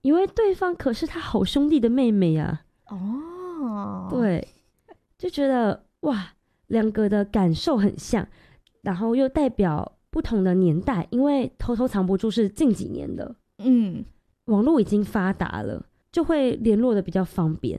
因为对方可是他好兄弟的妹妹啊。 哦， 对，就觉得哇，两个的感受很像，然后又代表不同的年代，因为偷偷藏不住是近几年的，网络已经发达了，就会联络的比较方便。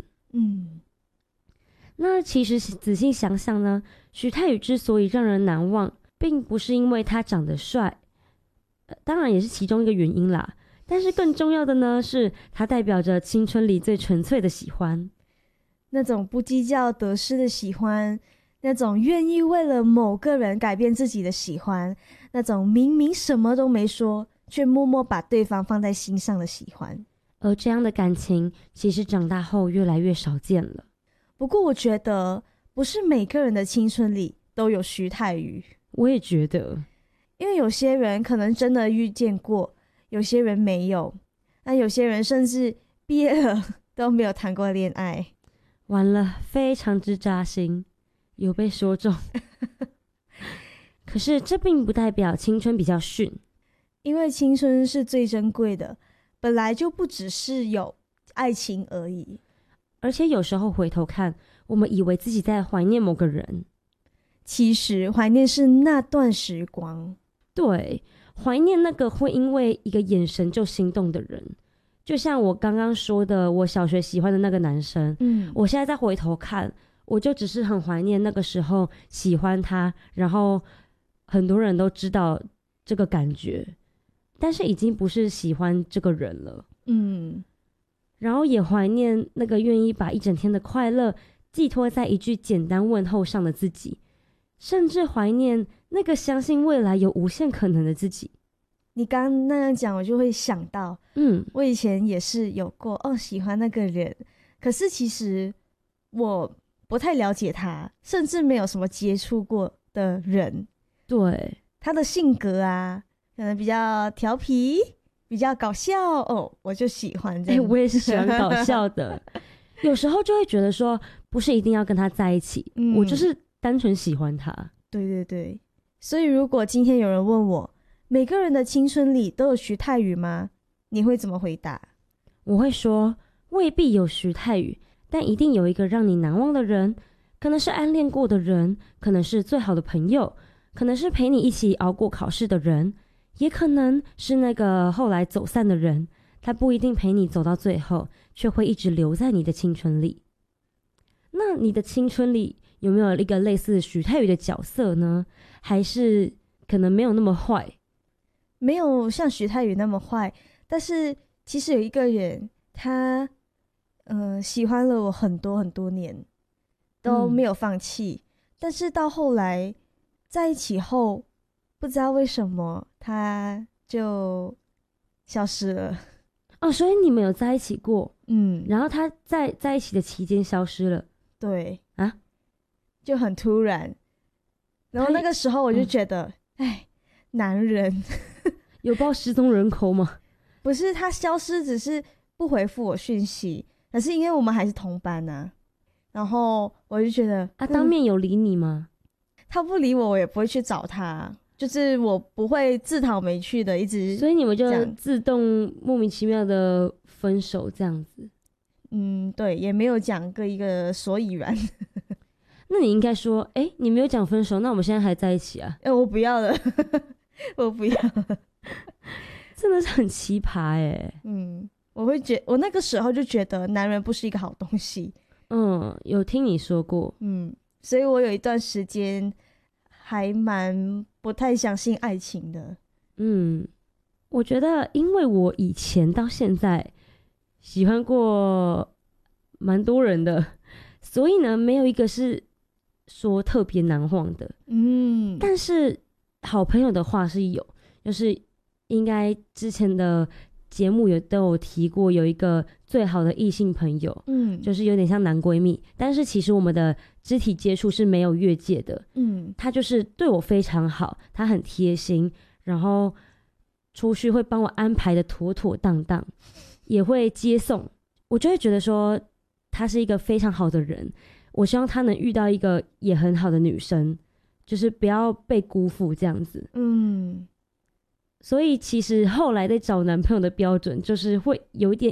那其实仔细想想呢，徐太宇之所以让人难忘，并不是因为他长得帅，当然也是其中一个原因啦。但是更重要的呢，是他代表着青春里最纯粹的喜欢， 那种不计较得失的喜欢，那种愿意为了某个人改变自己的喜欢，那种明明什么都没说，却默默把对方放在心上的喜欢。 而这样的感情，其实长大后越来越少见了。 不过我觉得，不是每个人的青春里都有徐太宇。 我也觉得， 因为有些人可能真的遇见过，有些人没有，那有些人甚至毕业了都没有谈过恋爱。 完了，非常之扎心，有被说中。可是这并不代表青春比较逊， 因为青春是最珍贵的，本来就不只是有爱情而已。 而且有时候回头看，我们以为自己在怀念某个人， 其实怀念是那段时光。 对，怀念那个会因为一个眼神就心动的人。就像我刚刚说的，我小学喜欢的那个男生，我现在再回头看，我就只是很怀念那个时候喜欢他，然后很多人都知道这个感觉，但是已经不是喜欢这个人了。然后也怀念那个愿意把一整天的快乐寄托在一句简单问候上的自己，甚至怀念那个相信未来有无限可能的自己。 你刚刚那样讲，我就会想到，我以前也是有过喜欢那个人，可是其实我不太了解他，甚至没有什么接触过的人。 对， 他的性格啊，可能比较调皮，比较搞笑我就喜欢这样。 我也是喜欢搞笑的。有时候就会觉得说，不是一定要跟他在一起，我就是单纯喜欢他。 对对对，所以如果今天有人问我，每个人的青春里都有徐太宇吗？你会怎么回答？ 我会说，未必有徐太宇，但一定有一个让你难忘的人，可能是暗恋过的人，可能是最好的朋友，可能是陪你一起熬过考试的人，也可能是那个后来走散的人，他不一定陪你走到最后，却会一直留在你的青春里。那你的青春里有没有一个类似徐太宇的角色呢？还是可能没有那么坏？ 没有像徐太宇那么坏，但是其实有一个人，他喜欢了我很多很多年，都没有放弃，但是到后来在一起后，不知道为什么他就消失了。 所以你们有在一起过，然后他在一起的期间消失了。 对啊，就很突然。然后那个时候我就觉得，男人有报失踪人口吗？ 不是，他消失只是不回复我讯息，可是因为我们还是同班啊，然后我就觉得当面有理你吗？ 他不理我，我也不会去找他，就是我不会自讨没趣的一直， 所以你们就自动莫名其妙的分手这样子。 对，也没有讲个一个所以然。 那你应该说，你没有讲分手，那我们现在还在一起啊？ 我不要了。我不要了。 真的是很奇葩我那个时候就觉得男人不是一个好东西。 有听你说过。 所以我有一段时间还蛮不太相信爱情的。 我觉得因为我以前到现在喜欢过蛮多人的，所以呢没有一个是说特别难忘的。但是好朋友的话是有，就是应该之前的节目都有提过，有一个最好的异性朋友，就是有点像男闺蜜，但是其实我们的肢体接触是没有越界的。他就是对我非常好，他很贴心，然后出去会帮我安排的妥妥当当，也会接送，我就会觉得说他是一个非常好的人。我希望他能遇到一个也很好的女生，就是不要被辜负这样子。所以其实后来在找男朋友的标准就是会有一点